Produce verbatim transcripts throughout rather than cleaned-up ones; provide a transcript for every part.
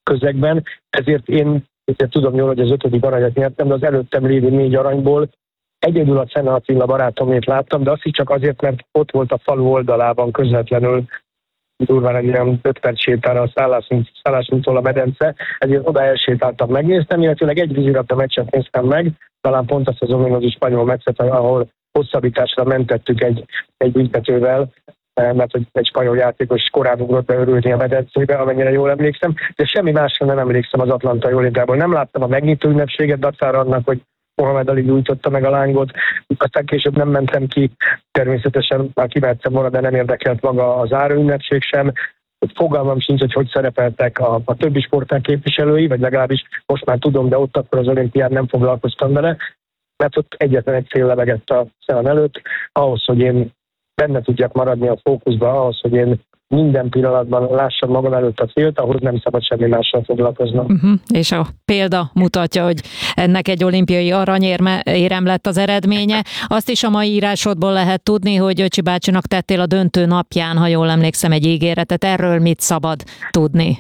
közegben, ezért én én tudom jól, hogy az ötödik aranyat nyertem, de az előttem lévő négy aranyból egyedül a Cenne Attila barátomét láttam, de azt is csak azért, mert ott volt a falu oldalában közvetlenül, durván egy olyan öt perc sétára a szállásunk, szállásunktól a medence, ezért oda elsétáltam, megnéztem, illetőleg egy vízilabda meccset néztem meg, talán pont azt az ominózus spanyol meccset, ahol hosszabbításra mentettük egy, egy büntetővel, mert hogy egy spanyol játékos korán ugrott be örülni a medencébe, amennyire jól emlékszem, de semmi másra nem emlékszem az Atlantai olimpiából. Nem láttam a megnyitó ünnepséget, dacára annak, hogy Mohamed Ali gyújtotta meg a lángot, aztán később nem mentem ki, természetesen már kimehettem volna, de nem érdekelt maga az záró ünnepség sem. Fogalmam sincs, hogy hogy szerepeltek a, a többi sportág képviselői, vagy legalábbis most már tudom, de ott akkor az olimpián nem foglalkoztam vele, mert ott egyetlen egy cél lebegett a szemem előtt, ahhoz, hogy én benne tudjak maradni a fókuszba, ahhoz, hogy én minden pillanatban lássam magam előtt a célt, ahhoz nem szabad semmi mással foglalkoznom. Uh-huh. És a példa mutatja, hogy ennek egy olimpiai aranyérem lett az eredménye. Azt is a mai írásodból lehet tudni, hogy Öcsi bácsinak tettél a döntő napján, ha jól emlékszem, egy ígéretet. Erről mit szabad tudni?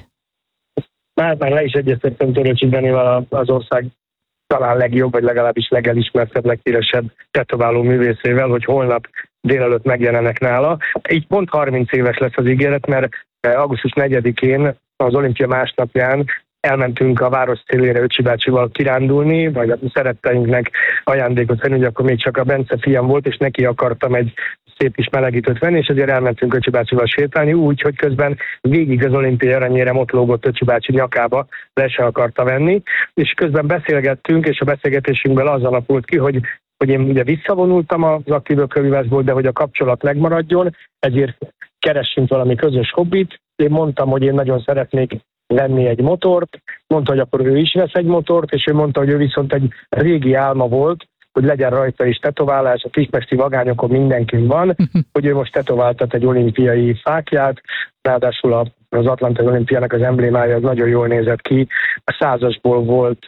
Már, már le is egyeztettem Töröcsik Danival, az ország talán legjobb, vagy legalábbis legelismertebb, leghíresebb tetováló művészével, hogy holnap délelőtt megjelenek nála. Így pont harminc éves lesz az ígéret, mert augusztus negyedikén, az olimpia másnapján elmentünk a város szélére Öcsi bácsival kirándulni, vagy a szeretteinknek ajándékot venni, hogy akkor még csak a Bence fiam volt, és neki akartam egy szép kis melegítőt venni, és ezért elmentünk Öcsi bácsival sétálni, úgy, hogy közben végig az olimpiai aranyérem ott lógott Öcsi bácsi nyakába, le se akarta venni, és közben beszélgettünk, és a beszélgetésünkben az alakult ki, hogy hogy én ugye visszavonultam az aktív ökölvívásból, de hogy a kapcsolat megmaradjon, ezért keressünk valami közös hobbit. Én mondtam, hogy én nagyon szeretnék venni egy motort, mondta, hogy akkor ő is vesz egy motort, és ő mondta, hogy ő viszont egy régi álma volt, hogy legyen rajta is tetoválás, a kispesti vagányokon mindenkin van, hogy ő most tetováltat egy olimpiai fáklyát, ráadásul az Atlantai olimpiának az emblémája az nagyon jól nézett ki, a százasból volt,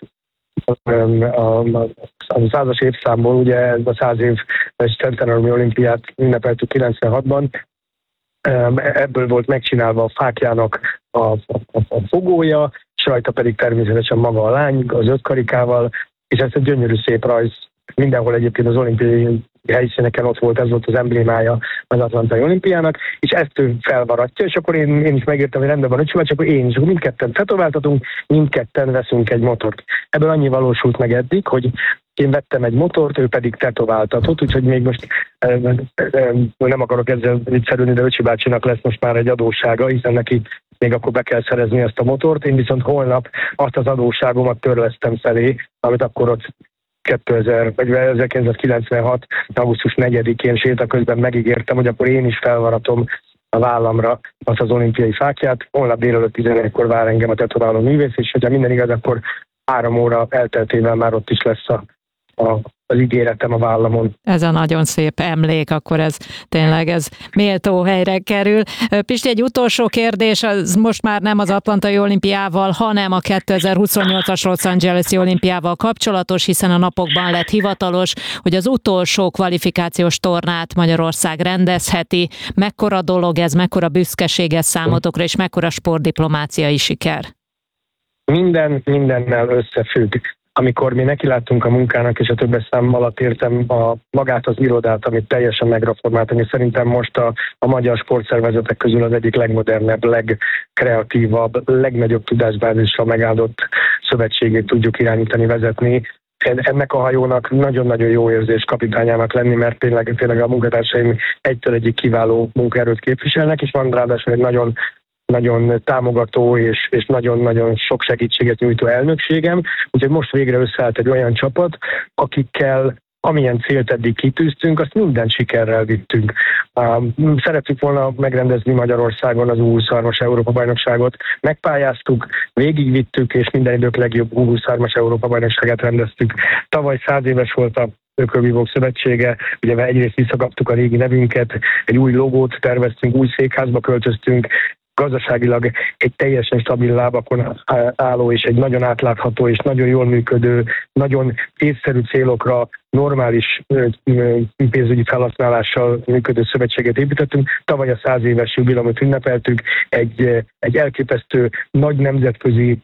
a, a százas évszámból, ugye a száz év centenarumi olimpiát ünnepeltük kilencvenhatban, ebből volt megcsinálva a fáklyának a, a, a fogója, és rajta pedig természetesen maga a lány, az öt karikával, és ez egy gyönyörű szép rajz. Mindenhol egyébként az olimpiai helyszíneken ott volt, ez volt az emblémája az Atlantai olimpiának, és ezt ő felvaratja, és akkor én, én is megértem, hogy rendben van, hogy csak akkor én is, mindketten tetováltatunk, mindketten veszünk egy motort. Ebből annyi valósult meg eddig, hogy én vettem egy motort, ő pedig tetováltatott, úgyhogy még most eh, eh, nem akarok ezzel viccelődni, de Öcsi bácsinak lesz most már egy adóssága, hiszen neki még akkor be kell szerezni ezt a motort. Én viszont holnap azt az adósságomat törlesztem felé, amit akkor ott kétezer, vagy ezerkilencszázkilencvenhat. augusztus negyedikén séta közben megígértem, hogy akkor én is felvaratom a vállamra azt az olimpiai fáklyát. Holnap délelőtt tizenegykor vár engem a tetováló művész, és hogyha minden igaz, akkor három óra elteltével már ott is lesz a, a, az ígéretem a vállamon. Ez a nagyon szép emlék, akkor ez tényleg ez méltó helyre kerül. Pisti, egy utolsó kérdés, az most már nem az Atlantai olimpiával, hanem a kétezer-huszonnyolcas Los Angeles-i olimpiával kapcsolatos, hiszen a napokban lett hivatalos, hogy az utolsó kvalifikációs tornát Magyarország rendezheti. Mekkora dolog ez, mekkora büszkeség ez számotokra, és mekkora sportdiplomáciai siker? Minden mindennel összefügg. Amikor mi nekiláttunk a munkának, és a többes szám alatt értem a, magát az irodát, amit teljesen megreformáltam, és szerintem most a, a magyar sportszervezetek közül az egyik legmodernebb, legkreatívabb, legnagyobb tudásbázisra megáldott szövetségét tudjuk irányítani, vezetni. Ennek a hajónak nagyon-nagyon jó érzés kapitányának lenni, mert tényleg, tényleg a munkatársaim egytől egyik kiváló munkaerőt képviselnek, és van ráadásul egy nagyon nagyon támogató és, és nagyon-nagyon sok segítséget nyújtó elnökségem, úgyhogy most végre összeállt egy olyan csapat, akikkel amilyen célt eddig kitűztünk, azt minden sikerrel vittünk. Szerettük volna megrendezni Magyarországon az U huszonhárom-as Európa-bajnokságot, megpályáztuk, végigvittük, és minden idők legjobb U huszonhárom-as Európa-bajnokságát rendeztük. Tavaly száz éves volt a Ökölvívók Szövetsége, ugye egyrészt visszakaptuk a régi nevünket, egy új logót terveztünk, új székházba költöztünk, gazdaságilag egy teljesen stabil lábakon álló és egy nagyon átlátható és nagyon jól működő, nagyon észszerű célokra normális pénzügyi felhasználással működő szövetséget építettünk. Tavaly a száz éves jubileumot ünnepeltük, egy, egy elképesztő nagy nemzetközi